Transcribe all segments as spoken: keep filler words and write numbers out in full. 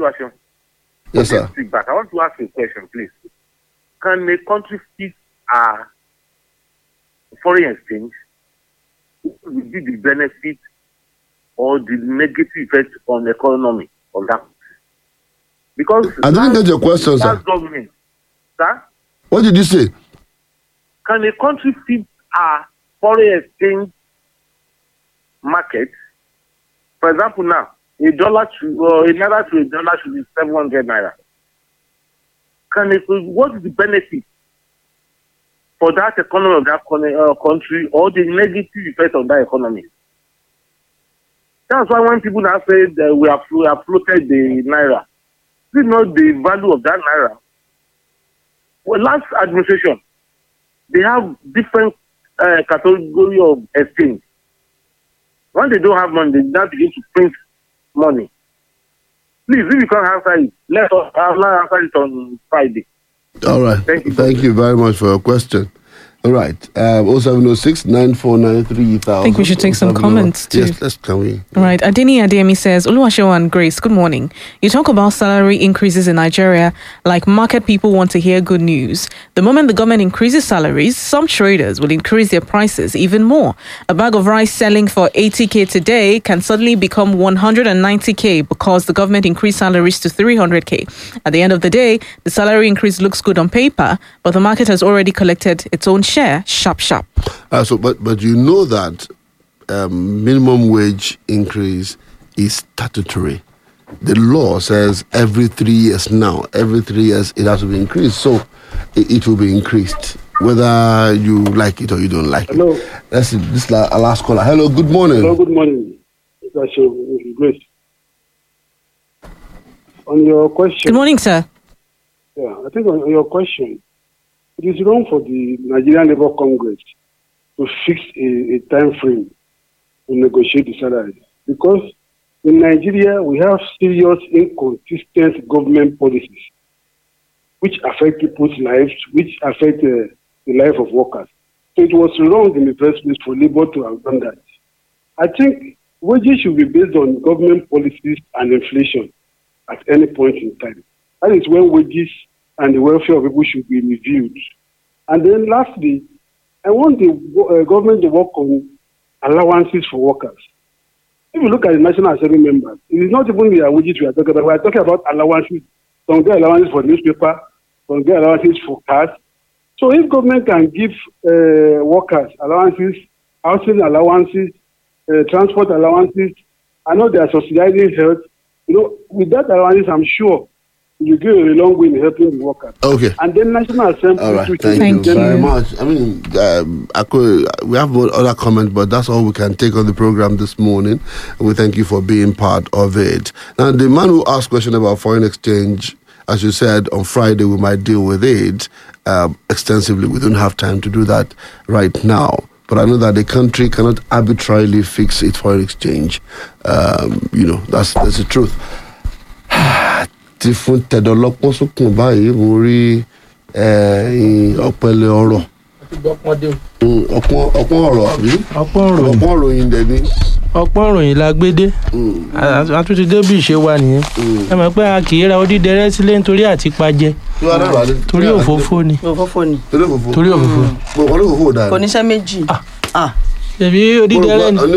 Oluwaseun. Yes, sir. Back. I want to ask you a question, please. Can a country fix a foreign exchange? What will be the benefit or the negative effect on the economy of that? Because I didn't get your question, sir. Government, sir. What did you say? Can a country fix a foreign exchange market? For example, now a dollar to uh, a naira to a dollar should be seven hundred naira. Can it, what is the benefit for that economy of that uh, country, or the negative effect on that economy? That's why when people now say that we have, we have floated the naira, this is not the value of that naira. Well, last administration, they have different uh, category of exchange. When they don't have money, they now begin to print money. Please, if you can't answer it, let us answer it on Friday. All right. Thank you. Thank you very much for your question. All right. Um, oh seven oh six, nine four nine three thousand. I think we should take some comments too. Yes, let's can we? All right. Adeni Ademi says, Oluwaseun and Grace, good morning. You talk about salary increases in Nigeria like market people want to hear good news. The moment the government increases salaries, some traders will increase their prices even more. A bag of rice selling for eighty k today can suddenly become one hundred ninety k because the government increased salaries to three hundred k. At the end of the day, the salary increase looks good on paper, but the market has already collected its own share, sharp, sharp. Uh, so, but but you know that um, minimum wage increase is statutory. The law says every three years now, every three years it has to be increased. So it, it will be increased, whether you like it or you don't like Hello. it. That's it. This is our last caller. Hello, good morning. Hello, good morning. That's great. On your question. Good morning, sir. Yeah, I think on your question, it is wrong for the Nigerian Labour Congress to fix a, a time frame to negotiate the salary, because in Nigeria we have serious inconsistent government policies which affect people's lives, which affect uh, the life of workers. So it was wrong in the first place for Labour to have done that. I think wages should be based on government policies and inflation at any point in time. That is when wages and the welfare of people should be reviewed. And then lastly, I want the uh, government to work on allowances for workers. If you look at the National Assembly members, it is not even the wages we are talking about. We are talking about allowances. Some get allowances for newspaper, some get allowances for cars. So if government can give uh, workers allowances, housing allowances, uh, transport allowances, I know they are subsidizing health. You know, with that allowances, I'm sure you go a long way in helping the workers. Okay. And then National Assembly. All right. Thank, Thank you you. very much. I mean, um, I could, we have more other comments, but that's all we can take on the program this morning. We thank you for being part of it. Now, the man who asked question about foreign exchange, as you said, on Friday we might deal with it um, extensively. We don't have time to do that right now. But I know that the country cannot arbitrarily fix its foreign exchange. Um, you know, that's that's the truth. Ti fún tẹ̀dọ̀lọ́pọ̀ sókun báyìí mo rí ọ̀pẹ̀lẹ̀ ọ̀rọ̀ ọ̀pọ̀n ọ̀rọ̀ àbí ọ̀pọ̀n òròyìn dẹ̀ ni. ọ̀pọ̀n òròyìn la gbé dé àtúntì débì ṣe wà nìyẹn ẹ mọ̀ pé a kì í ra odídẹrẹ́ sílé nítorí àti pajẹ torí òfófó ni torí òfófó kò níṣẹ́ méjì. ṣèbí odídẹrẹ́ ni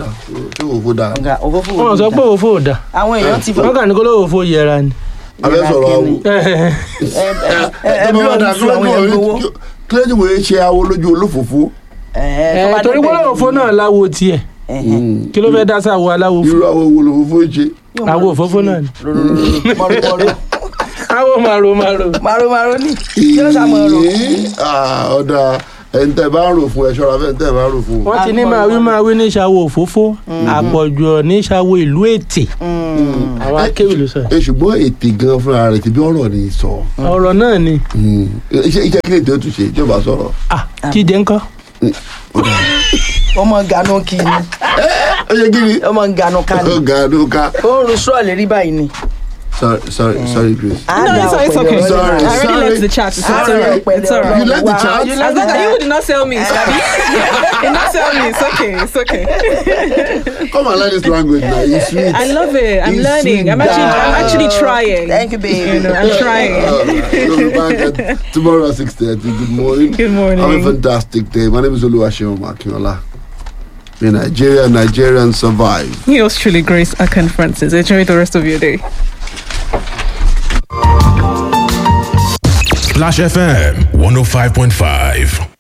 wọ́n sọ pé òfófó ò dá àwọn èèyàn ti fọ́. wọ́n kà ní kó ló òfófó yẹra ni. abẹ́ sọ̀rọ̀ àwọn ẹ bí wọ́n fún àwọn èèyàn gbowó. kílẹ̀dì wo ṣe awo lójú olófòfó. torí wọ́n lọ́wọ́ fún náà láwo tiẹ̀ kí ló fẹ́ dá sáwọ́ aláwo fún. irú àwọn wo olófòfó ṣe. àwo òfófó náà ni. àwo màrò màrò. màrò màrò ni kí ló sàmọ̀ rò. ọ̀dà ẹni tẹ́ bá ń rò fún ẹ ṣọ́ra fẹ́ ẹni tẹ́ bá ń rò fún. wọ́n ti ní máa wí máa wí ní ìṣàwó òfófó àpọ̀jù ọ̀ ní ìṣàwó ìlú ètè àwọn akéwì ló sọ. ẹ ṣùgbọ́n ètè gan fúnra rẹ̀ ti bí ọ̀rọ̀ ni sọ. ọ̀rọ̀ náà ni. iṣẹ́ iṣẹ́ kí lè tó tún ṣe ìjọba sọ̀rọ̀. ah jíjẹ ńkọ́. ọmọ ganu kì í ni. ẹ ṣe kí ni. ọmọ ganu ká ni. ganu ká. ó ń ru sọ́ọ̀lì rí báyìí ni. Sorry, sorry, mm. sorry, Grace. No, it's, it's okay. Sorry, I already sorry. left the chat. It's alright. It's alright. You left the chat? As long as you did not sell me, you did not sell me. It's okay. It's okay. Come on, learn this language now. It's sweet. I love it. I'm it's learning. I'm actually, I'm actually trying. Thank you, baby. You know, I'm trying. Right. So we're back at tomorrow at six thirty. Good morning. Good morning. Have a fantastic day. My name is Oluwaseun Makinola. In Nigeria, Nigerians survive. Yours truly, Grace Akan Francis. Enjoy the rest of your day. Splash F M one oh five point five.